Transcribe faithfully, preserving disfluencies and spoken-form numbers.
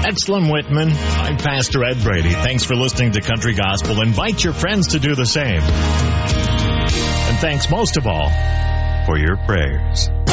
That's Slim Whitman. I'm Pastor Ed Brady. Thanks for listening to Country Gospel. Invite your friends to do the same. And thanks most of all for your prayers.